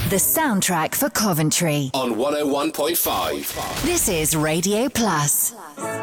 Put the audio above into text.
The soundtrack for Coventry. On 101.5. This is Radio Plus.